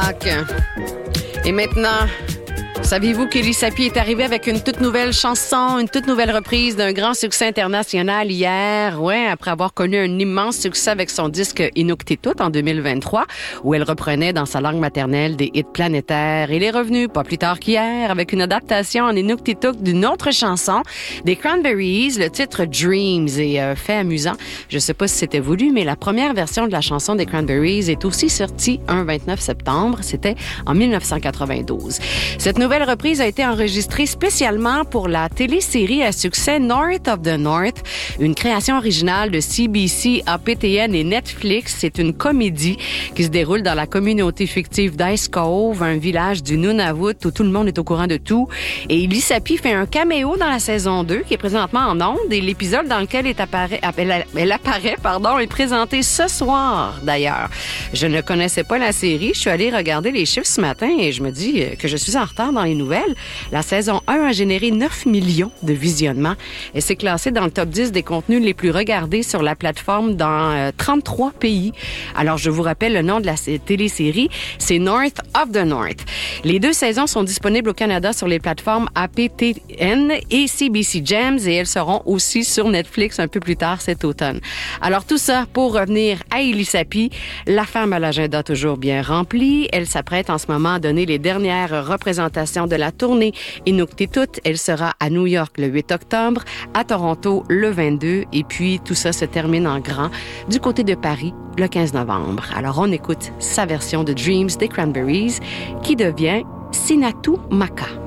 Pâques. Et maintenant, saviez-vous qu'Élie Sapie est arrivée avec une toute nouvelle chanson, une toute nouvelle reprise d'un grand succès international hier, après avoir connu un immense succès avec son disque Inuktitut en 2023, où elle reprenait dans sa langue maternelle des hits planétaires. Il est revenu pas plus tard qu'hier avec une adaptation en Inuktitut d'une autre chanson, des Cranberries, le titre Dreams. Et fait amusant, je sais pas si c'était voulu, mais la première version de la chanson des Cranberries est aussi sortie un 29 septembre. C'était en 1992. Cette nouvelle reprise a été enregistrée spécialement pour la télésérie à succès North of the North, une création originale de CBC, APTN et Netflix. C'est une comédie qui se déroule dans la communauté fictive d'Ice Cove, un village du Nunavut où tout le monde est au courant de tout. Et Élie Sapie fait un caméo dans la saison 2 qui est présentement en ondes, et l'épisode dans lequel elle apparaît est présenté ce soir d'ailleurs. Je ne connaissais pas la série, je suis allée regarder les chiffres ce matin et je me dis que je suis en retard dans les nouvelles. La saison 1 a généré 9 millions de visionnements et s'est classée dans le top 10 des contenus les plus regardés sur la plateforme dans 33 pays. Alors, je vous rappelle le nom de la télésérie, c'est North of the North. Les 2 saisons sont disponibles au Canada sur les plateformes APTN et CBC Gems et elles seront aussi sur Netflix un peu plus tard cet automne. Alors, tout ça pour revenir à Élie Sapie, la femme à l'agenda toujours bien rempli. Elle s'apprête en ce moment à donner les dernières représentations de la tournée Inuktitut. Elle sera à New York le 8 octobre, à Toronto le 22 et puis tout ça se termine en grand du côté de Paris le 15 novembre. Alors on écoute sa version de Dreams des Cranberries qui devient Sinatu Maka.